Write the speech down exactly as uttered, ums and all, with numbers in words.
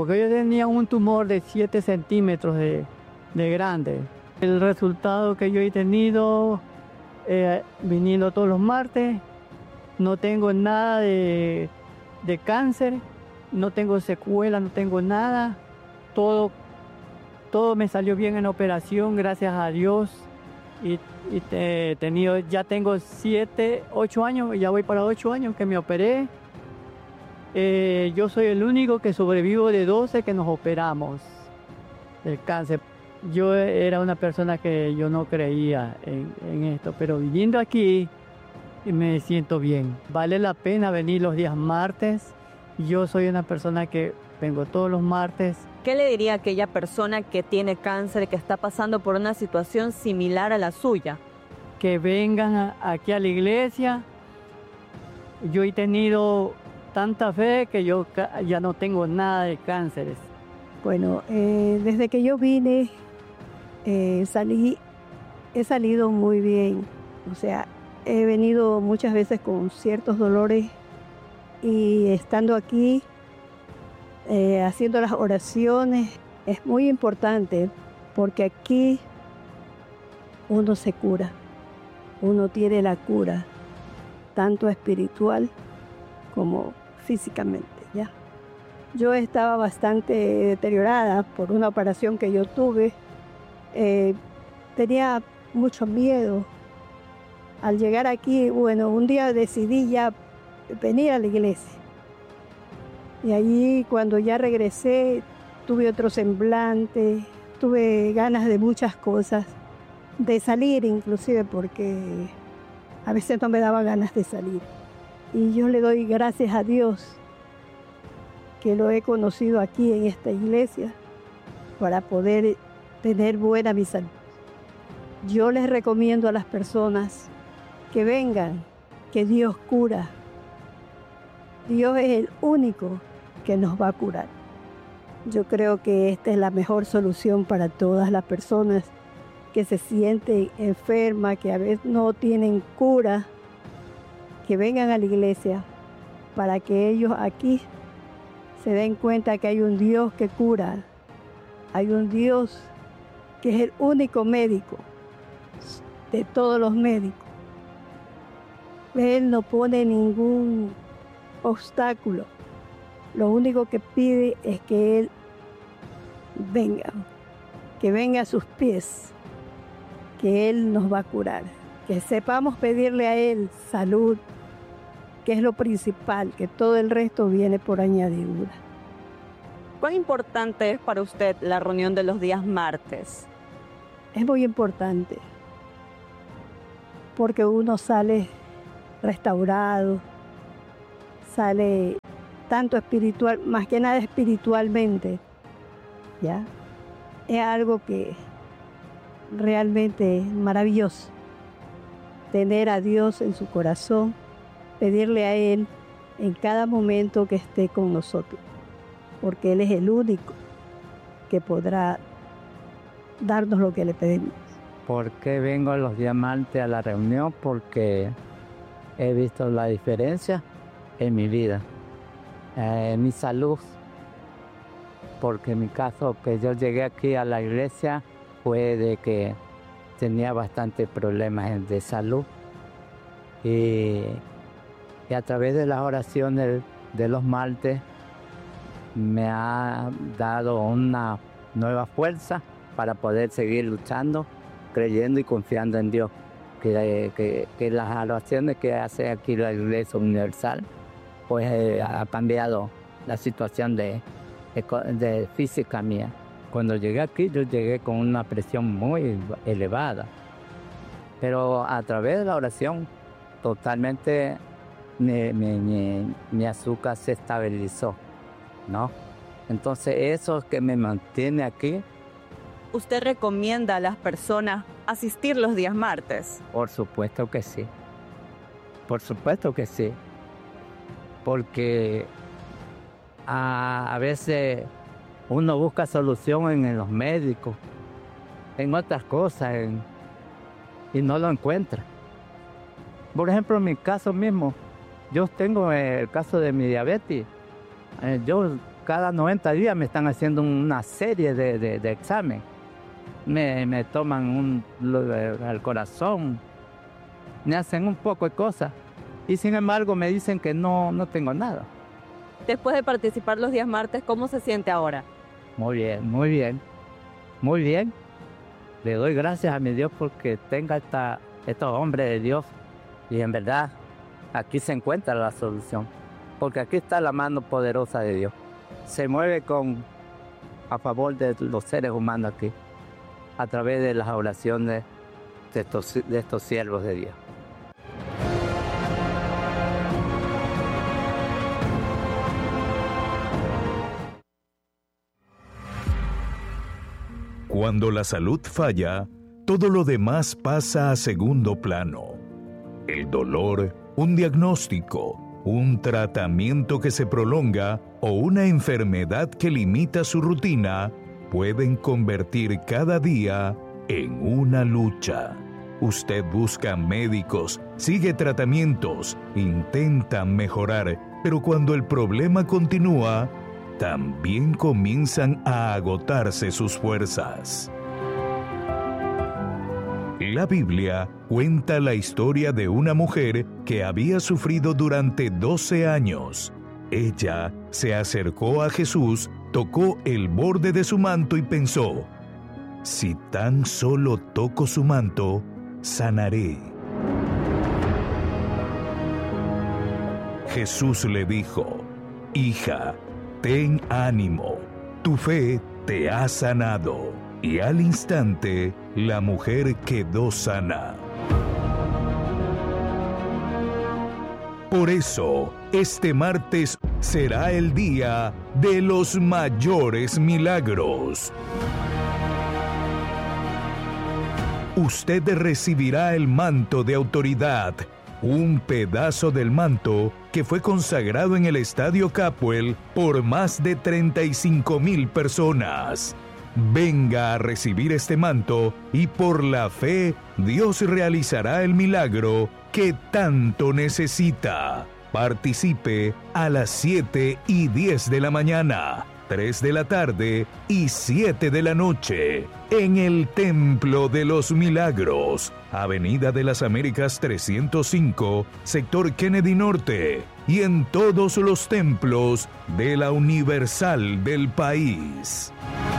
porque yo tenía un tumor de siete centímetros de, de grande. El resultado que yo he tenido, eh, viniendo todos los martes, no tengo nada de, de cáncer, no tengo secuela, no tengo nada. Todo, todo me salió bien en la operación, gracias a Dios. Y, y te, tenido, ya tengo siete, ocho años, ya voy para ocho años que me operé. Eh, yo soy el único que sobrevivo de doce que nos operamos del cáncer. Yo era una persona que yo no creía en, en esto, pero viniendo aquí me siento bien. Vale la pena venir los días martes. Yo soy una persona que vengo todos los martes. ¿Qué le diría a aquella persona que tiene cáncer, que está pasando por una situación similar a la suya? Que vengan a, aquí a la iglesia. Yo he tenido tanta fe que yo ya no tengo nada de cánceres. Bueno, eh, desde que yo vine, eh, salí, he salido muy bien. O sea, he venido muchas veces con ciertos dolores y estando aquí, eh, haciendo las oraciones, es muy importante porque aquí uno se cura, uno tiene la cura, tanto espiritual como físicamente, ¿ya? Yo estaba bastante deteriorada por una operación que yo tuve. Eh, tenía mucho miedo. Al llegar aquí, bueno, un día decidí ya venir a la iglesia. Y allí, cuando ya regresé, tuve otro semblante, tuve ganas de muchas cosas, de salir inclusive, porque a veces no me daba ganas de salir. Y yo le doy gracias a Dios que lo he conocido aquí en esta iglesia para poder tener buena mi salud. Yo les recomiendo a las personas que vengan, que Dios cura. Dios es el único que nos va a curar. Yo creo que esta es la mejor solución para todas las personas que se sienten enfermas, que a veces no tienen cura, que vengan a la iglesia para que ellos aquí se den cuenta que hay un Dios que cura, hay un Dios que es el único médico de todos los médicos. Él no pone ningún obstáculo, lo único que pide es que Él venga, que venga a sus pies, que Él nos va a curar, que sepamos pedirle a Él salud, que es lo principal, que todo el resto viene por añadidura. ¿Cuán importante es para usted la reunión de los días martes? Es muy importante, porque uno sale restaurado, sale tanto espiritual, más que nada espiritualmente, ¿ya? Es algo que realmente es maravilloso, tener a Dios en su corazón, pedirle a Él en cada momento que esté con nosotros, porque Él es el único que podrá darnos lo que le pedimos. ¿Por qué vengo los días martes a la reunión? Porque he visto la diferencia en mi vida, eh, en mi salud, porque en mi caso que yo llegué aquí a la iglesia fue de que tenía bastantes problemas de salud y Y a través de las oraciones de los martes me ha dado una nueva fuerza para poder seguir luchando, creyendo y confiando en Dios. Que, que, que las oraciones que hace aquí la Iglesia Universal pues eh, ha cambiado la situación de, de, de física mía. Cuando llegué aquí yo llegué con una presión muy elevada, pero a través de la oración totalmente Mi, mi, mi, mi azúcar se estabilizó, ¿no? Entonces eso que me mantiene aquí. ¿Usted recomienda a las personas asistir los días martes? Por supuesto que sí, por supuesto que sí, porque a, a veces uno busca solución en, en los médicos, en otras cosas, en, y no lo encuentra. Por ejemplo, en mi caso mismo, yo tengo el caso de mi diabetes. Eh, yo cada noventa días me están haciendo una serie de, de, de exámenes. Me, me toman un, lo, el corazón, me hacen un poco de cosas. Y sin embargo me dicen que no, no tengo nada. Después de participar los días martes, ¿cómo se siente ahora? Muy bien, muy bien, muy bien. Le doy gracias a mi Dios porque tenga esta, estos hombres de Dios. Y en verdad, aquí se encuentra la solución. Porque aquí está la mano poderosa de Dios. Se mueve con, a favor de los seres humanos aquí, a través de las oraciones de estos, de estos siervos de Dios. Cuando la salud falla, todo lo demás pasa a segundo plano. El dolor, un diagnóstico, un tratamiento que se prolonga o una enfermedad que limita su rutina pueden convertir cada día en una lucha. Usted busca médicos, sigue tratamientos, intenta mejorar, pero cuando el problema continúa, también comienzan a agotarse sus fuerzas. La Biblia cuenta la historia de una mujer que había sufrido durante doce años. Ella se acercó a Jesús, tocó el borde de su manto y pensó: si tan solo toco su manto, sanaré. Jesús le dijo: hija, ten ánimo, tu fe te ha sanado. Y al instante, la mujer quedó sana. Por eso, este martes será el día de los mayores milagros. Usted recibirá el manto de autoridad, un pedazo del manto que fue consagrado en el Estadio Capuel por más de treinta y cinco mil personas. Venga a recibir este manto y por la fe Dios realizará el milagro que tanto necesita. Participe a las siete y diez de la mañana, tres de la tarde y siete de la noche en el Templo de los Milagros, Avenida de las Américas trescientos cinco, sector Kennedy Norte, y en todos los templos de la Universal del país.